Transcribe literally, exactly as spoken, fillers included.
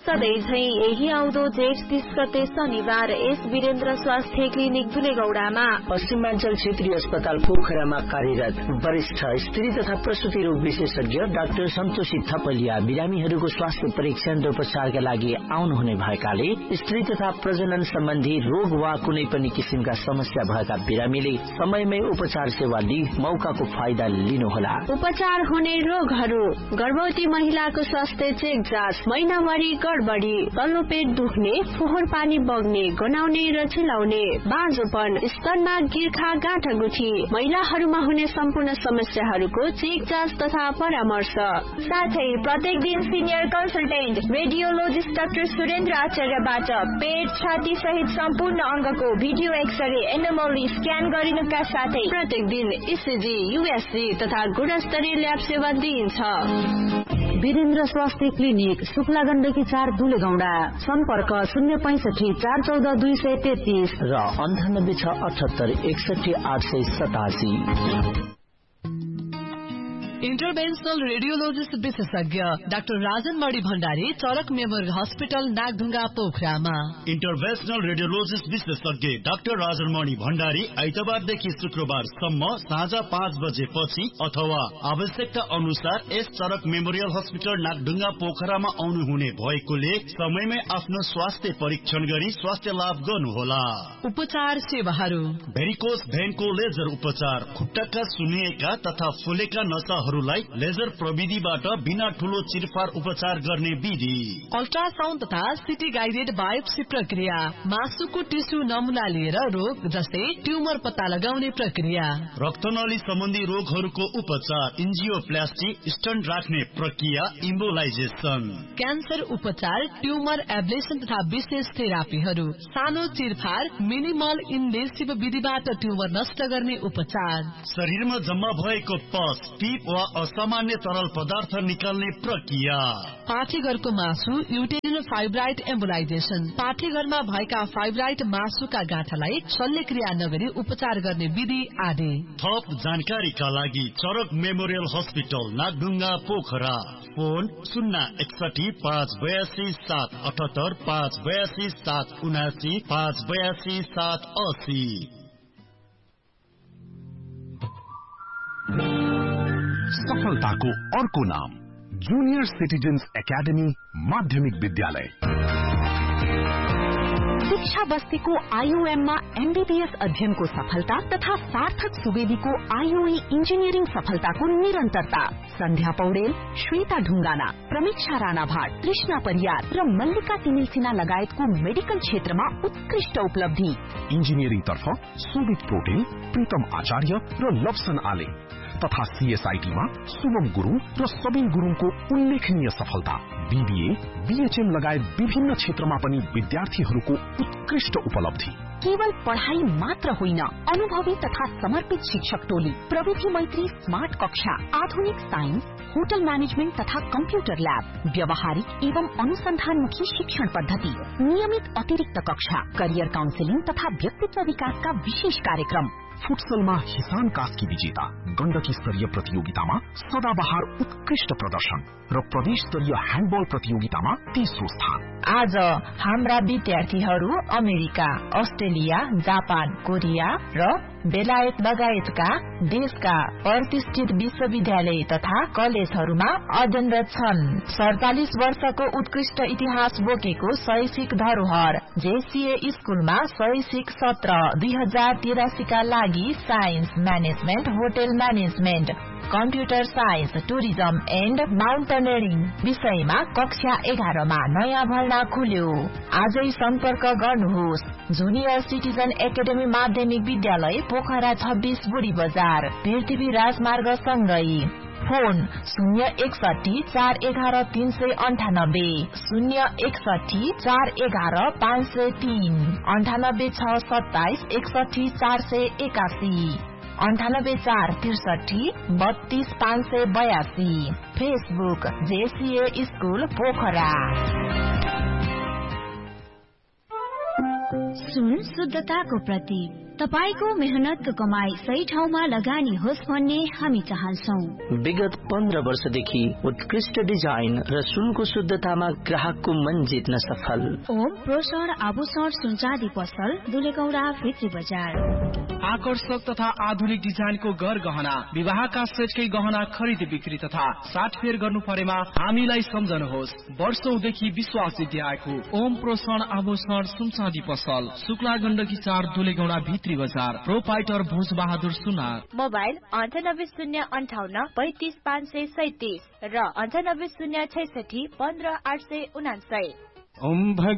सधैँ झै यही आउँदो जेठ तीस गते शनिबार एस वीरेन्द्र स्वास्थ्य क्लिनिक दुलेगौडामा पश्चिमाञ्चल क्षेत्रीय अस्पताल पोखरामा कार्यरत वरिष्ठ स्त्री तथा प्रसुति रोग विशेषज्ञ डाक्टर सन्तोषी थपलिया बिरामीहरूको स्वास्थ्य परीक्षण र उपचारका लागि आउनुहुने भएकाले स्त्री तथा प्रजनन सम्बन्धी रोग वा कुनै पनि किसिमका समस्या भएका बिरामीले समयमै उपचार सेवा लिई मौकाको फाइदा लिनुहोला। उपचार हुने रोगहरू: गर्भवती महिलाको स्वास्थ्य चेक जाँच, महिनावारी गडबडी, तल्लो पेट दुख्ने, फोहोर पानी बग्ने, गनाउने र चिलाउने, बाँझोपन, स्तनमा गिर्खा गाँठागुठी, महिलाहरूमा हुने सम्पूर्ण समस्याहरूको चेक जाँच तथा परामर्श। साथै प्रत्येक दिन senior consultant radiologist doctor Surendra आचार्यबाट पेट, छाती सहित सम्पूर्ण अंगको भिडियो एक्सरे, एनोमली स्क्यान गरिनुका साथै प्रत्येक दिन इसिजी, युएसजी तथा गुणस्तरीय ल्याब सेवा दिइन्छ। वीरेन्द्र स्वास्थ्य क्लिनिक, शुक्ला गण्डकी चार दुलेगौडा। सम्पर्क शून्य पैंसठी चार चौध दुई सय तेत्तीस र अन्ठानब्बे छ अठहत्तर एकसठी आठ सय सतासी। इन्टरभेन्सनल रेडियोलोजिस्ट विशेषज्ञ डाक्टर राजन मणि भण्डारी, चरक मेमोरियल हस्पिटल, नागढुङ्गा, पोखरामा। इन्टरभेन्सनल रेडियोलोजिस्ट विशेषज्ञ डाक्टर राजन मणि भण्डारी आइतबारदेखि शुक्रबारसम्म साँझ पाँच बजेपछि अथवा आवश्यकता अनुसार यस चरक मेमोरियल हस्पिटल नागढुङ्गा पोखरामा आउनुहुने भएकोले समयमै आफ्नो स्वास्थ्य परीक्षण गरी स्वास्थ्य लाभ गर्नुहोला। उपचार सेवाहरू: भेरिकोस भेनको लेजर उपचार, खुट्टाका सुन्निएका तथा फुलेका नसाहरू लेजर प्रविधिबाट बिना ठूलो चिरफार उपचार गर्ने विधि। अल्ट्रासाउन्ड तथा सिटी गाइडेड बायोप्सी प्रक्रिया, मासुको टिस्यु नमुना लिएर रोग जस्तै ट्युमर पत्ता लगाउने प्रक्रिया। रक्तनली सम्बन्धी रोगहरूको उपचार, इन्जियोप्लास्टी, स्टन्ट राख्ने प्रक्रिया, इम्बोलाइजेसन। क्यान्सर उपचार, ट्युमर एब्लेसन तथा विशेष थेरापीहरू। सानो चिरफार, मिनिमल इन्भेसिभ विधिबाट ट्युमर नष्ट गर्ने उपचार। शरीरमा जम्मा भएको पस, टिप वा असामान्य तरल पदार्थ निकाल्ने प्रक्रिया। पाठेघरको मासु, युटेरिन फाइब्राइड एम्बोलाइजेसन। पाठेघरमा भएका फाइब्राइड मासुका गाँठालाई शल्यक्रिया नगरी उपचार गर्ने विधि आदि। थप जानकारीका लागि चरक memorial hospital, Nagdhunga, Pokhara. Phone शून्य एकसठी पाँच बयासी सात अठहत्तर, पाँच बयासी सात उनासी, पाँच बयासी सात असी। सफलताको अर्को नाम जूनियर सिटिजन्स एकाडेमी माध्यमिक विद्यालय। शिक्षा बस्तीको आईओएममा एमबीबीएस अध्ययनको सफलता तथा सार्थक सुवेदीको आईओई इन्जिनियरिङ सफलताको निरन्तरता। सन्ध्या पौडेल, श्वेता ढुङ्गाना, प्रमीक्षा राणा भाट, कृष्णा परियार र मल्लिका तिमिल सिन्हा लगायतको मेडिकल क्षेत्रमा उत्कृष्ट उपलब्धि। इन्जिनियरिङ तर्फ सुमित प्रोटेल, प्रीतम आचार्य र लप्सन आले तथा सीएसआईटीमा सुमम गुरुङ र सबिन गुरुङको उल्लेखनीय सफलता। बीबीए, बीएचएम लगायत विभिन्न क्षेत्रमा पनि विद्यार्थीहरूको उत्कृष्ट उपलब्धि। केवल पढ़ाई मात्र होइन, अनुभवी तथा समर्पित शिक्षक टोली, प्रविधि मैत्री स्मार्ट कक्षा, आधुनिक साइन्स, होटल मैनेजमेंट तथा कंप्यूटर लैब, व्यवहारिक एवं अनुसंधानमुखी शिक्षण पद्धति, नियमित अतिरिक्त कक्षा, करियर काउन्सिलिङ तथा व्यक्तित्व विकासका विशेष कार्यक्रम। फुटसलमा हिसान कास्की विजेता, गण्डकी स्तरीय प्रतियोगितामा सदाबहार उत्कृष्ट प्रदर्शन र प्रदेश स्तरीय ह्यान्डबल प्रतियोगितामा तेस्रो स्थान। आज हाम्रा विद्यार्थीहरू अमेरिका, अस्ट्रेलिया, जापान, कोरिया र बेलायत लगायतका देशका प्रतिष्ठित विश्वविद्यालय तथा कलेजहरूमा अध्ययनरत छन्। सैंतालीस वर्षको उत्कृष्ट इतिहास बोकेको शैक्षिक धरोहर जेसीए स्कूलमा शैक्षिक सत्र दुई हजार तिरासी का लागि science, management, hotel management, computer science, tourism and mountaineering विषयमा कक्षा एघारमा नयाँ भर्ना खुल्यो। आजै सम्पर्क गर्नुहोस्। जूनियर सिटिजन एकाडेमी माध्यमिक विद्यालय, पोखरा छब्बीस बुढी बजार, पृथ्वी राजमार्ग सँगै। फोन शून्य एकसठी चार एघार तीन सय अन्ठानब्बे, शून्य एकसठी चार एघार पाँच सय तीन, अन्ठानब्बे छ सत्ताइस एकसठी चार सय एकासी, अन्ठानब्बे चार त्रिसठी बत्तीस पाँच सय बयासी। Facebook JCA school Pokhara. सुन शुद्धताको प्रतीक तपाईको मेहनतको कमाई सही ठाउँमा लगानी होस् भन्ने हामी चाहन्छौँ। विगत पन्ध्र वर्षदेखि उत्कृष्ट डिजाइन र सुनको शुद्धतामा ग्राहकको मन जित्न सफल ओम प्रोसर आभूषण सुनचाँदी पसल दुलेगौडा भित्री बजार। आकर्षक तथा आधुनिक डिजाइनको घर गहना, विवाहका सेटकै गहना खरिद बिक्री तथा साटफेर गर्नु परेमा हामीलाई सम्झनुहोस्। वर्षौंदेखि विश्वास जित्याएको ओम प्रोसर आभूषण सुनचाँदी पसल, शुक्ला गण्डकी चार दुलेगौडा भित्री बजार, प्रोपाइटर भोज बहादुर सुनार। मोबाइल अन्ठानब्बे शून्य अन्ठाउन्न पैंतिस पाँच सय सैतिस र अन्ठानब्बे शून्य छैसठी पन्ध्र आठ सय उनासय।